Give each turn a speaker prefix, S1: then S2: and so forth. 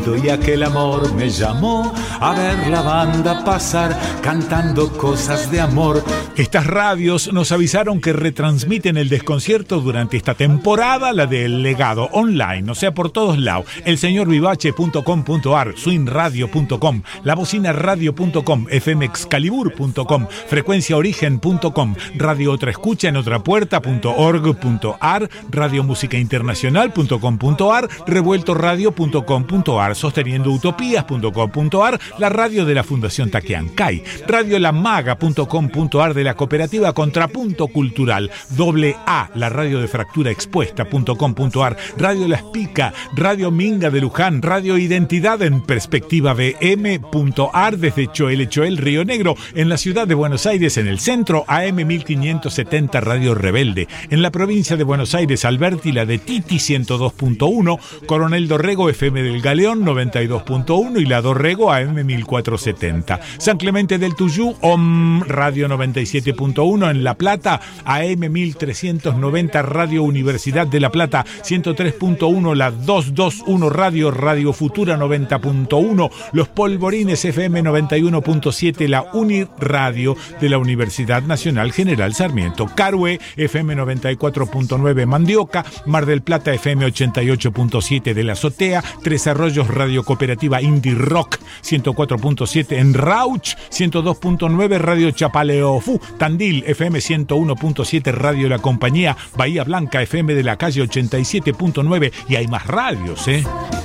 S1: Y aquel amor me llamó a ver la banda pasar cantando cosas de amor.
S2: Estas radios nos avisaron que retransmiten el desconcierto durante esta temporada, la del Legado, online, o sea, por todos lados. elseñorvivache.com.ar, swingradio.com, labocinaradio.com, fmexcalibur.com, frecuenciaorigen.com, Radio Otra Escucha en otrapuerta.org.ar, radiomusicainternacional.com.ar, revueltoradio.com.ar, sosteniendoutopías.com.ar, la radio de la Fundación Taquiancay, radiolamaga.com.ar de la cooperativa Contrapunto Cultural, AA, la radio de fractura expuesta.com.ar, Radio La Espica, Radio Minga de Luján, Radio Identidad en Perspectiva BM.ar desde Choel, Río Negro, en la ciudad de Buenos Aires, en el centro, AM 1570 Radio Rebelde, en la provincia de Buenos Aires, Alberti, la de Titi 102.1, Coronel Dorrego, FM del Galeón 92.1 y la Dorrego AM 1470. San Clemente del Tuyú, OM Radio 97.1 en La Plata, AM 1390 Radio Universidad de La Plata 103.1, la 221 Radio Futura 90.1, Los Polvorines FM 91.7, la Uniradio de la Universidad Nacional General Sarmiento, Carué FM 94.9 Mandioca, Mar del Plata FM 88.7 de la Azotea, Tres Arroyos Radio Cooperativa Indie Rock 104.7 en Rauch, 102.9 Radio Chapaleofú, Tandil FM 101.7 Radio La Compañía, Bahía Blanca FM de la Calle 87.9 y hay más radios,